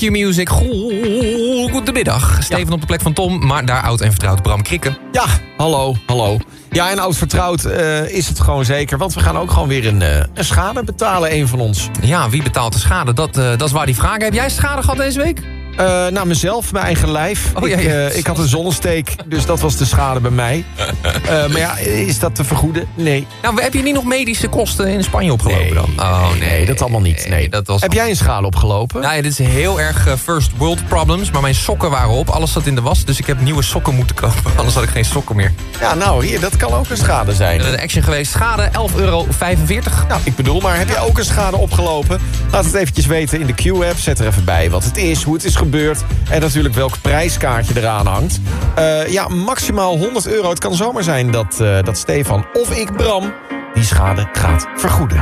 Q-Music, goedemiddag. Steven op de plek van Tom, maar daar oud en vertrouwd Bram Krikke. Ja, hallo. Ja, en oud vertrouwd is het gewoon zeker. Want we gaan ook gewoon weer een schade betalen, een van ons. Ja, wie betaalt de schade? Dat is waar die vraag. Heb jij schade gehad deze week? Nou, mezelf, mijn eigen lijf. Oh, ja. Ik had een zonnesteek, dus dat was de schade bij mij. Maar ja, is dat te vergoeden? Nee. Nou, heb je niet nog medische kosten in Spanje opgelopen dan? Nee, dat allemaal niet. Nee. Heb jij een schade opgelopen? Nou, dit is heel erg first world problems. Maar mijn sokken waren op, alles zat in de was. Dus ik heb nieuwe sokken moeten kopen. Anders had ik geen sokken meer. Ja, nou, hier, dat kan ook een schade zijn. De Action geweest, schade €11,45. Nou, ik bedoel, maar heb jij ook een schade opgelopen? Laat het eventjes weten in de Q-app. Zet er even bij wat het is, hoe het is gebeurd. En natuurlijk welk prijskaartje eraan hangt. Ja, maximaal €100. Het kan zomaar zijn dat Stefan of ik, Bram, die schade gaat vergoeden.